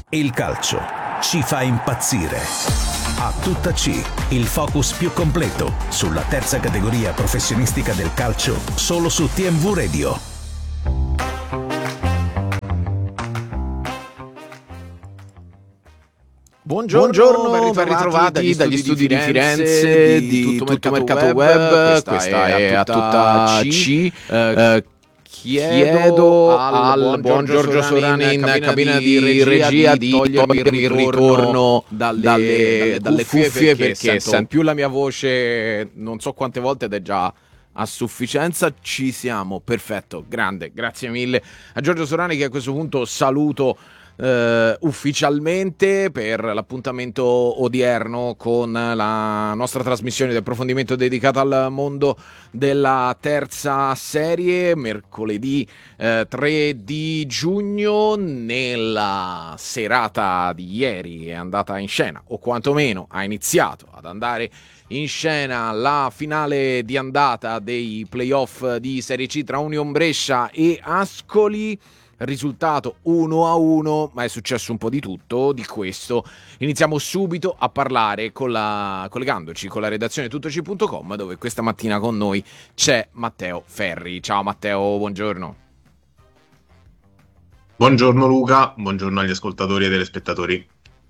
Il calcio ci fa impazzire. A tutta C, il focus più completo sulla terza categoria professionistica del calcio, solo su TMV Radio. Buongiorno, ben ritrovati dagli studi di Firenze di Tutto Mercato Web. Questa è a tutta C. Chiedo al buon Giorgio Sorani in cabina di regia di togliermi il ritorno dalle cuffie perché sento più la mia voce non so quante volte ed è già a sufficienza. Ci siamo, perfetto, grande, grazie mille a Giorgio Sorani, che a questo punto saluto ufficialmente per l'appuntamento odierno con la nostra trasmissione di approfondimento dedicata al mondo della terza serie. Mercoledì 3 di giugno, nella serata di ieri, è andata in scena, o quantomeno ha iniziato ad andare in scena, la finale di andata dei playoff di Serie C tra Union Brescia e Ascoli. Risultato 1-1, ma è successo un po' di tutto. Di questo iniziamo subito a parlare collegandoci con la redazione tuttoc.com, dove questa mattina con noi c'è Matteo Ferri. Ciao Matteo, buongiorno. Buongiorno Luca, buongiorno agli ascoltatori e telespettatori.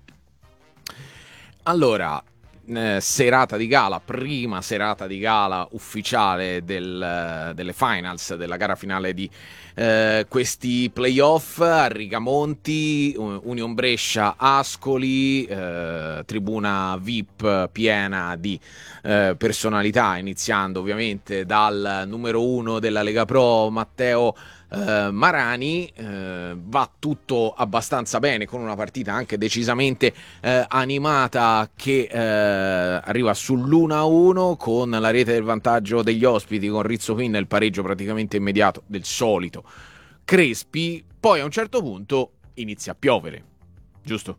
Allora, serata di gala, prima serata di gala ufficiale delle finals, della gara finale di questi playoff a Rigamonti, Union Brescia Ascoli, tribuna VIP piena di personalità, iniziando ovviamente dal numero 1 della Lega Pro, Matteo Marani. Va tutto abbastanza bene, con una partita anche decisamente animata che arriva sull'1-1 con la rete del vantaggio degli ospiti, con Rizzo Quinn, il pareggio praticamente immediato del solito Crespi. Poi a un certo punto inizia a piovere, giusto?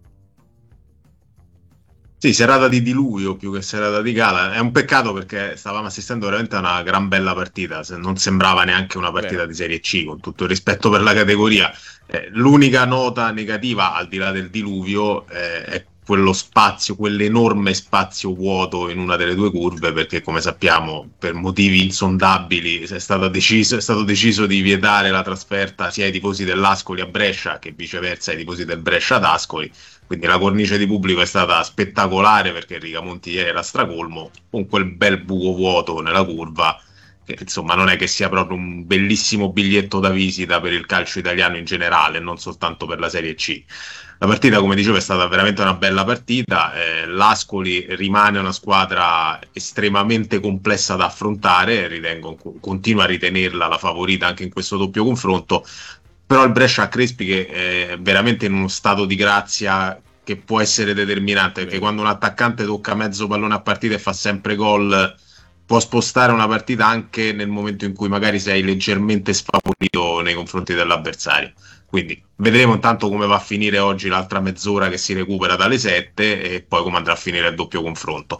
Sì, serata di diluvio più che serata di gala. È un peccato perché stavamo assistendo veramente a una gran bella partita. Non sembrava neanche una partita di Serie C, con tutto il rispetto per la categoria. L'unica nota negativa, al di là del diluvio, è quello spazio, quell'enorme spazio vuoto in una delle due curve, perché come sappiamo, per motivi insondabili, è stato deciso di vietare la trasferta sia ai tifosi dell'Ascoli a Brescia che viceversa ai tifosi del Brescia ad Ascoli. Quindi la cornice di pubblico è stata spettacolare, perché il Rigamonti ieri era stracolmo, con quel bel buco vuoto nella curva, che insomma non è che sia proprio un bellissimo biglietto da visita per il calcio italiano in generale, non soltanto per la Serie C. La partita, come dicevo, è stata veramente una bella partita. L'Ascoli rimane una squadra estremamente complessa da affrontare, continua a ritenerla la favorita anche in questo doppio confronto. Però il Brescia ha Crespi che è veramente in uno stato di grazia che può essere determinante, perché quando un attaccante tocca mezzo pallone a partita e fa sempre gol, può spostare una partita anche nel momento in cui magari sei leggermente sfavorito nei confronti dell'avversario. Quindi vedremo intanto come va a finire oggi l'altra mezz'ora che si recupera dalle 7 e poi come andrà a finire il doppio confronto.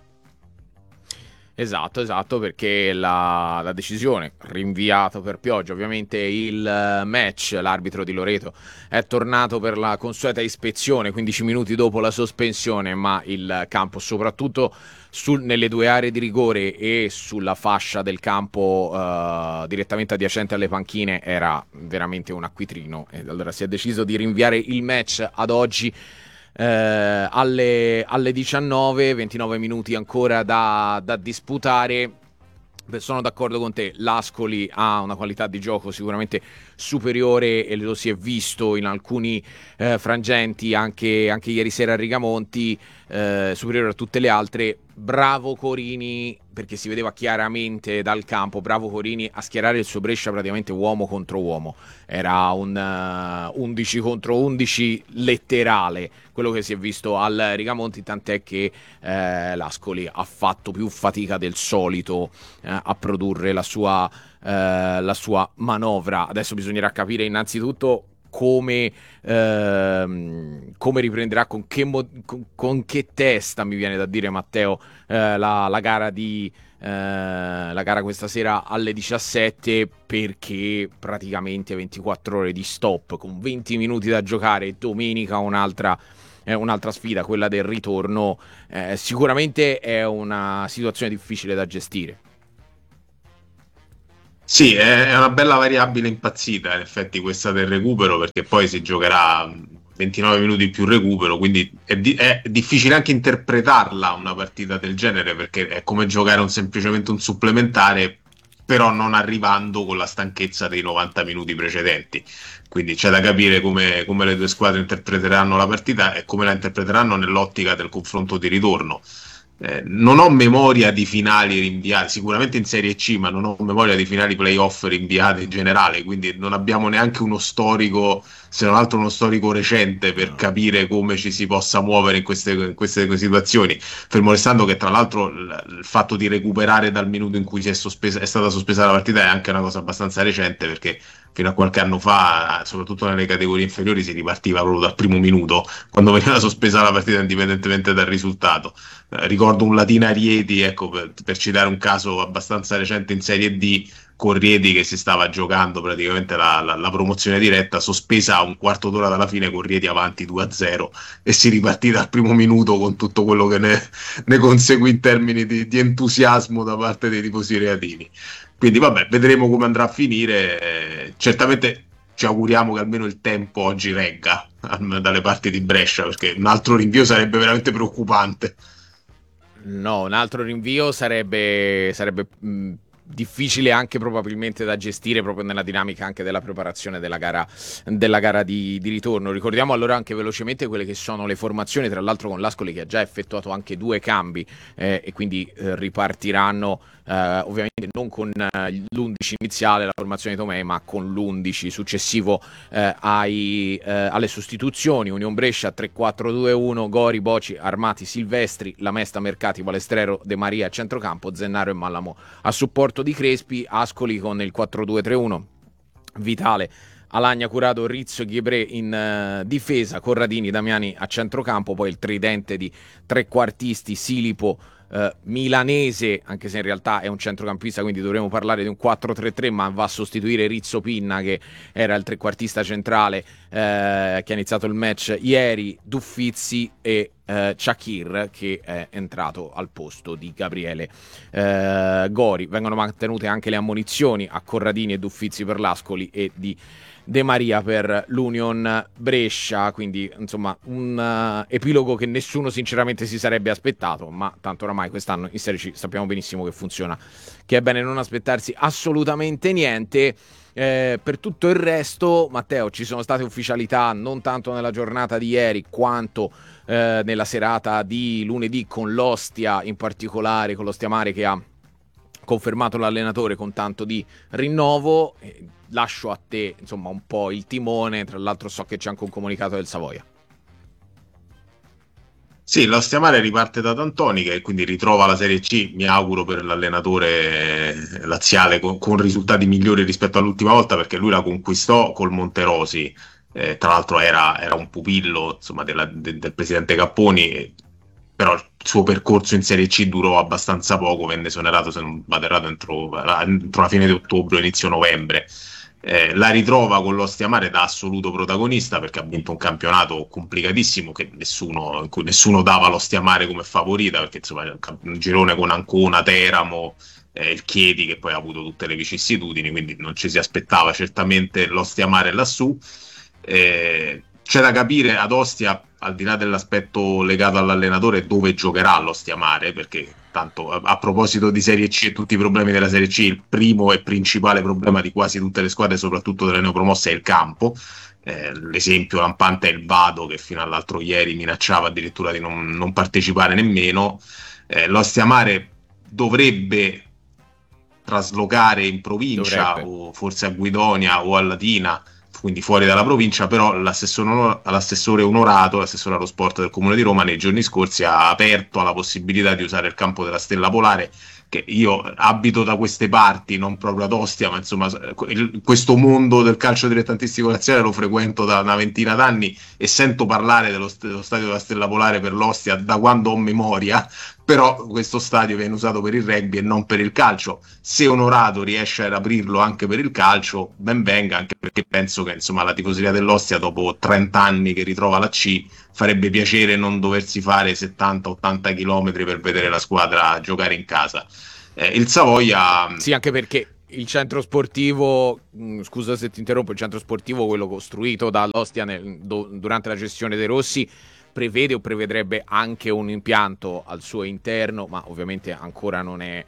Esatto, perché la decisione, rinviato per pioggia, ovviamente il match, l'arbitro di Loreto è tornato per la consueta ispezione 15 minuti dopo la sospensione, ma il campo, soprattutto nelle due aree di rigore e sulla fascia del campo direttamente adiacente alle panchine, era veramente un acquitrino, e allora si è deciso di rinviare il match ad oggi. Alle 19, 29 minuti ancora da disputare. Sono d'accordo con te, l'Ascoli ha una qualità di gioco sicuramente superiore e lo si è visto in alcuni frangenti anche ieri sera a Rigamonti, superiore a tutte le altre. Bravo Corini, perché si vedeva chiaramente dal campo, bravo Corini a schierare il suo Brescia praticamente uomo contro uomo. Era un 11 contro 11 letterale quello che si è visto al Rigamonti, tant'è che l'Ascoli ha fatto più fatica del solito a produrre la sua manovra. Adesso bisognerà capire innanzitutto come riprenderà, con che testa, mi viene da dire Matteo, la gara di la gara questa sera alle 17, perché praticamente 24 ore di stop con 20 minuti da giocare, domenica un'altra sfida, quella del ritorno, sicuramente è una situazione difficile da gestire. Sì, è una bella variabile impazzita in effetti questa del recupero, perché poi si giocherà 29 minuti più recupero, quindi è difficile anche interpretarla una partita del genere, perché è come giocare semplicemente un supplementare, però non arrivando con la stanchezza dei 90 minuti precedenti. Quindi c'è da capire come le due squadre interpreteranno la partita e come la interpreteranno nell'ottica del confronto di ritorno. Non ho memoria di finali rinviate, sicuramente in Serie C, ma non ho memoria di finali playoff rinviate in generale, quindi non abbiamo neanche uno storico, se non altro uno storico recente, per capire come ci si possa muovere in queste situazioni. Fermo restando che tra l'altro il fatto di recuperare dal minuto in cui è stata sospesa la partita è anche una cosa abbastanza recente, perché fino a qualche anno fa, soprattutto nelle categorie inferiori, si ripartiva proprio dal primo minuto, quando veniva sospesa la partita indipendentemente dal risultato. Ricordo un Latina Rieti, ecco, per citare un caso abbastanza recente in Serie D, con Rieti che si stava giocando praticamente la promozione diretta, sospesa a un quarto d'ora dalla fine, con Rieti avanti 2-0, e si ripartì dal primo minuto con tutto quello che ne conseguì in termini di entusiasmo da parte dei tifosi reatini. Quindi vabbè, vedremo come andrà a finire. Certamente ci auguriamo che almeno il tempo oggi regga dalle parti di Brescia, perché un altro rinvio sarebbe veramente preoccupante. No, un altro rinvio sarebbe difficile anche probabilmente da gestire, proprio nella dinamica anche della preparazione della gara di ritorno. Ricordiamo allora anche velocemente quelle che sono le formazioni, tra l'altro con l'Ascoli che ha già effettuato anche 2 cambi, e quindi ripartiranno ovviamente non con l'11 iniziale, la formazione di Tomei, ma con l'11 successivo alle sostituzioni. Union Brescia 3-4-2-1, Gori, Boci, Armati, Silvestri, Lamesta, Mercati, Balestrero, De Maria a centrocampo, Zennaro e Mallamo a supporto di Crespi. Ascoli con il 4-2-3-1, Vitale, Alagna, Curado, Rizzo, Ghiebré in difesa, Corradini, Damiani a centrocampo, poi il tridente di trequartisti, Silipo, Milanese, anche se in realtà è un centrocampista, quindi dovremo parlare di un 4-3-3, ma va a sostituire Rizzo Pinna, che era il trequartista centrale che ha iniziato il match ieri, Duffizzi e Chakir, che è entrato al posto di Gabriele Gori. Vengono mantenute anche le ammonizioni a Corradini e Duffizzi per l'Ascoli e di De Maria per l'Union Brescia, quindi insomma un epilogo che nessuno sinceramente si sarebbe aspettato, ma tanto oramai quest'anno in Serie C sappiamo benissimo che funziona, che è bene non aspettarsi assolutamente niente. Per tutto il resto, Matteo, ci sono state ufficialità non tanto nella giornata di ieri quanto nella serata di lunedì, con l'Ostia, in particolare con l'Ostia Mare, che ha confermato l'allenatore con tanto di rinnovo. Lascio a te insomma un po' il timone, tra l'altro so che c'è anche un comunicato del Savoia. Sì, l'Ostia Mare riparte da D'Antoni, che quindi ritrova la Serie C, mi auguro per l'allenatore laziale, con risultati migliori rispetto all'ultima volta, perché lui la conquistò col Monterosi, tra l'altro era un pupillo insomma del presidente Capponi, però il suo percorso in Serie C durò abbastanza poco, venne esonerato, se non vado errato, entro la fine di ottobre, inizio novembre. La ritrova con l'Ostia Mare da assoluto protagonista, perché ha vinto un campionato complicatissimo in cui nessuno dava l'Ostia Mare come favorita, perché insomma un girone con Ancona, Teramo, il Chieti, che poi ha avuto tutte le vicissitudini, quindi non ci si aspettava certamente l'Ostia Mare lassù. C'è da capire ad Ostia, al di là dell'aspetto legato all'allenatore, dove giocherà l'Ostia Mare, perché tanto a proposito di Serie C e tutti i problemi della Serie C, il primo e principale problema di quasi tutte le squadre, soprattutto delle neopromosse, è il campo. L'esempio lampante è il Vado, che fino all'altro ieri minacciava addirittura di non partecipare nemmeno. L'Ostia Mare dovrebbe traslocare in provincia, o forse a Guidonia o a Latina, quindi fuori dalla provincia, però l'assessore onorato, l'assessore allo sport del Comune di Roma, nei giorni scorsi ha aperto alla possibilità di usare il campo della Stella Polare, che io abito da queste parti, non proprio ad Ostia, ma insomma questo mondo del calcio dilettantistico nazionale lo frequento da una ventina d'anni e sento parlare dello stadio della Stella Polare per l'Ostia da quando ho memoria, però questo stadio viene usato per il rugby e non per il calcio. Se Onorato riesce ad aprirlo anche per il calcio, ben venga, anche perché penso che insomma la tifoseria dell'Ostia dopo 30 anni che ritrova la C farebbe piacere non doversi fare 70-80 chilometri per vedere la squadra giocare in casa. Il Savoia... Sì, anche perché il centro sportivo, scusa se ti interrompo, il centro sportivo, quello costruito dall'Ostia durante la gestione dei Rossi, prevede o prevedrebbe anche un impianto al suo interno, ma ovviamente ancora non è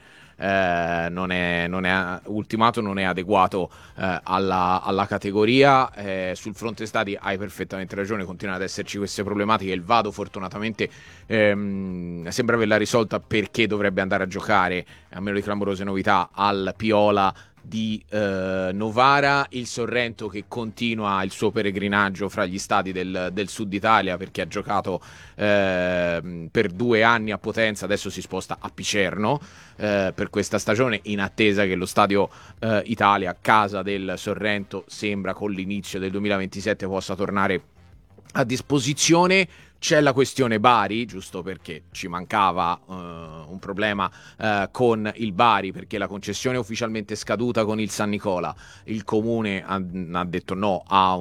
ultimato, non è adeguato alla categoria. Sul fronte stadi hai perfettamente ragione, continuano ad esserci queste problematiche. Il Vado fortunatamente sembra averla risolta, perché dovrebbe andare a giocare, a meno di clamorose novità, al Piola di Novara. Il Sorrento che continua il suo peregrinaggio fra gli stadi del sud Italia, perché ha giocato per 2 anni a Potenza, adesso si sposta a Picerno per questa stagione, in attesa che lo stadio Italia, casa del Sorrento, sembra con l'inizio del 2027 possa tornare a disposizione. C'è la questione Bari, giusto perché ci mancava un problema con il Bari, perché la concessione è ufficialmente scaduta con il San Nicola. Il comune ha detto no a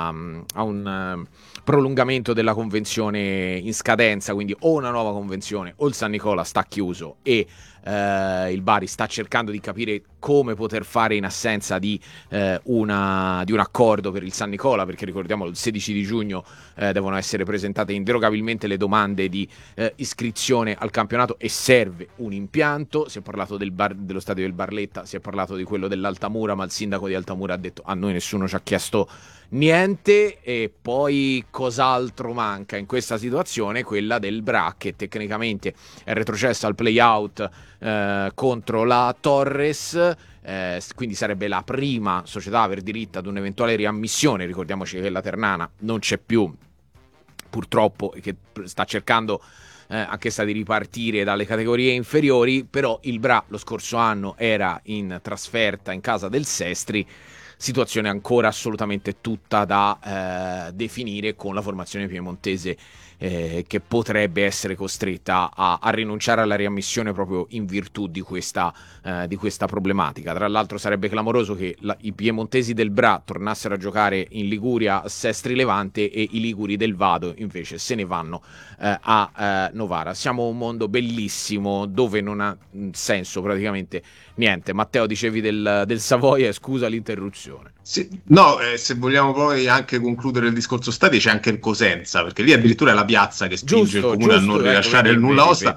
un prolungamento della convenzione in scadenza, quindi o una nuova convenzione o il San Nicola sta chiuso, e il Bari sta cercando di capire come poter fare in assenza di un accordo per il San Nicola, perché ricordiamo il 16 di giugno devono essere presentate inderogabilmente le domande di iscrizione al campionato e serve un impianto. Si è parlato dello stadio del Barletta, si è parlato di quello dell'Altamura, ma il sindaco di Altamura ha detto a noi nessuno ci ha chiesto niente. E poi cos'altro manca in questa situazione? Quella del Bra, che tecnicamente è retrocessa al play-out contro la Torres, quindi sarebbe la prima società per diritto ad un'eventuale riammissione. Ricordiamoci che la Ternana non c'è più, purtroppo, e che sta cercando anch'essa di ripartire dalle categorie inferiori. Però il Bra lo scorso anno era in trasferta in casa del Sestri, situazione ancora assolutamente tutta da definire, con la formazione piemontese che potrebbe essere costretta a rinunciare alla riammissione proprio in virtù di questa problematica. Tra l'altro sarebbe clamoroso che i piemontesi del Bra tornassero a giocare in Liguria, Sestri Levante, e i liguri del Vado invece se ne vanno a Novara. Siamo un mondo bellissimo dove non ha senso praticamente niente. Matteo, dicevi del Savoia, scusa l'interruzione. Sì, no, se vogliamo poi anche concludere il discorso stadi, c'è anche il Cosenza, perché lì addirittura è la piazza che spinge il comune a non rilasciare il nulla osta.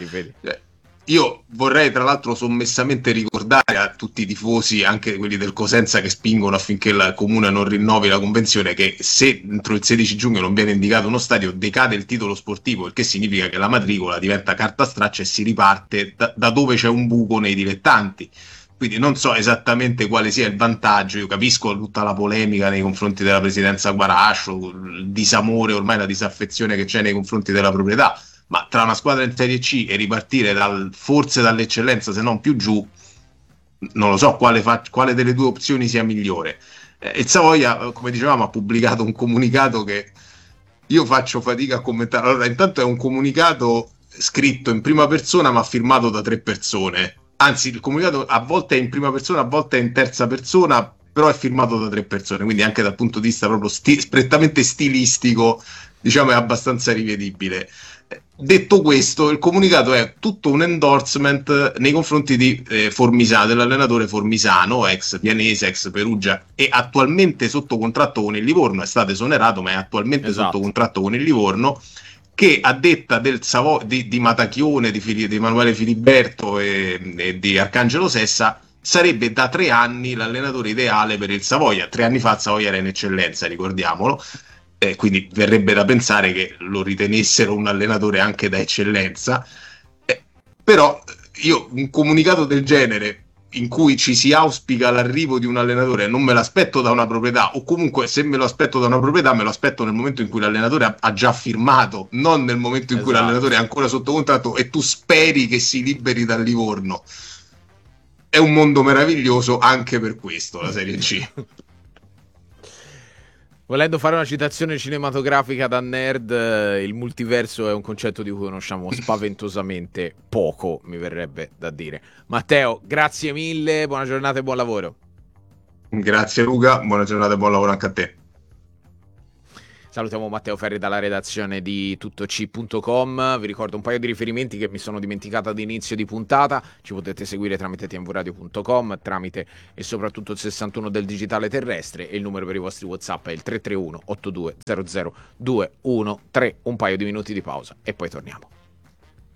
Io vorrei tra l'altro sommessamente ricordare a tutti i tifosi, anche quelli del Cosenza che spingono affinché il comune non rinnovi la convenzione, che se entro il 16 giugno non viene indicato uno stadio decade il titolo sportivo, il che significa che la matricola diventa carta straccia e si riparte da dove c'è un buco nei dilettanti. Quindi non so esattamente quale sia il vantaggio. Io capisco tutta la polemica nei confronti della presidenza Guarascio, il disamore, ormai la disaffezione che c'è nei confronti della proprietà, ma tra una squadra in Serie C e ripartire forse dall'eccellenza, se non più giù, non lo so quale delle due opzioni sia migliore. Il Savoia, come dicevamo, ha pubblicato un comunicato che io faccio fatica a commentare. Allora, intanto è un comunicato scritto in prima persona ma firmato da 3 persone. Anzi, il comunicato a volte è in prima persona, a volte è in terza persona, però è firmato da 3 persone, quindi anche dal punto di vista proprio prettamente stilistico, diciamo, è abbastanza rivedibile. Detto questo, il comunicato è tutto un endorsement nei confronti di Formisano, dell'allenatore Formisano, ex Pianese, ex Perugia, e attualmente sotto contratto con il Livorno. È stato esonerato, ma è attualmente sotto contratto con il Livorno, che a detta del di Matacchione, di Emanuele Filiberto e di Arcangelo Sessa, sarebbe da 3 anni l'allenatore ideale per il Savoia. 3 anni fa il Savoia era in eccellenza, ricordiamolo, quindi verrebbe da pensare che lo ritenessero un allenatore anche da eccellenza. Però io un comunicato del genere, in cui ci si auspica l'arrivo di un allenatore, non me l'aspetto da una proprietà, o comunque se me lo aspetto da una proprietà me lo aspetto nel momento in cui l'allenatore ha già firmato, non nel momento in cui l'allenatore è ancora sotto contratto e tu speri che si liberi dal Livorno. è un mondo meraviglioso anche per questo, la Serie C. Volendo fare una citazione cinematografica da nerd, il multiverso è un concetto di cui conosciamo spaventosamente poco, mi verrebbe da dire. Matteo, grazie mille, buona giornata e buon lavoro. Grazie Luca, buona giornata e buon lavoro anche a te. Salutiamo Matteo Ferri dalla redazione di tuttoc.com. Vi ricordo un paio di riferimenti che mi sono dimenticato ad inizio di puntata. Ci potete seguire tramite tvradio.com, tramite e soprattutto il 61 del digitale terrestre, e il numero per i vostri WhatsApp è il 331 8200 213. Un paio di minuti di pausa e poi torniamo.